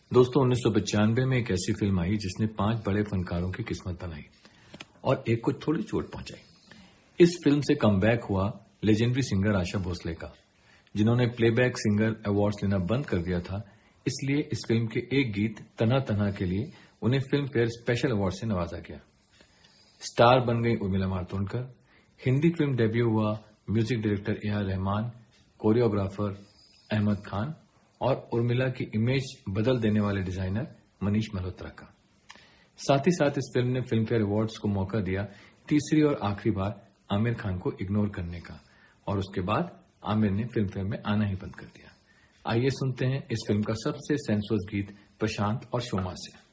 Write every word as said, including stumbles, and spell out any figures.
दोस्तों उन्नीस सौ पचानवे में एक ऐसी फिल्म आई जिसने पांच बड़े फनकारों की किस्मत बनाई और एक को थोड़ी चोट पहुंचाई। इस फिल्म से कमबैक हुआ लेजेंडरी सिंगर आशा भोसले का, जिन्होंने प्लेबैक सिंगर अवार्ड्स लेना बंद कर दिया था। इसलिए इस फिल्म के एक गीत तना तना के लिए उन्हें फिल्म फेयर स्पेशल अवार्ड से नवाजा गया। स्टार बन गई उर्मिला मातोंडकर। हिंदी फिल्म डेब्यू हुआ music director A R Rahman, choreographer Ahmad Khan और उर्मिला की इमेज बदल देने वाले डिजाइनर मनीष मल्होत्रा का। साथ ही साथ इस फिल्म ने फिल्म फेयर अवार्ड्स को मौका दिया तीसरी और आखिरी बार आमिर खान को इग्नोर करने का, और उसके बाद आमिर ने फिल्म फेयर में आना ही बंद कर दिया। आइए सुनते हैं इस फिल्म का सबसे सेंसुअस गीत प्रशांत और शोमा से।